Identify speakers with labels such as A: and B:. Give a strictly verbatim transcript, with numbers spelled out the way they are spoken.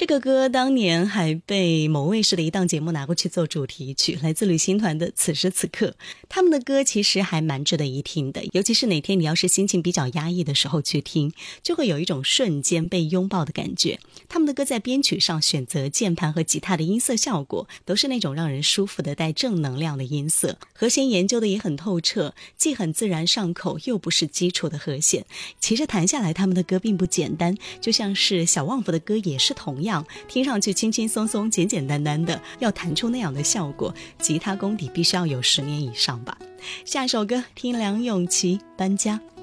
A: 个歌当年还被某卫视的一档节目拿过去做主题曲，来自旅行团的《此时此刻》。他们的歌其实还蛮值得一听的，尤其是哪天你要是心情比较压抑的时候去听，就会有一种瞬间被拥抱的感觉。他们的歌在编曲上选择键盘和吉他的音色效果都是那种让人舒服的带正能量的音色，和弦研究的也很透彻，既很自然上口，又不是基础的和弦。其实弹下来他们的歌并不简单，就像是小旺福的歌也是同样，听上去轻轻松松简简单单的，要弹出那样的效果，吉他功底必须要有十年以上吧。下一首歌听梁咏琪搬家。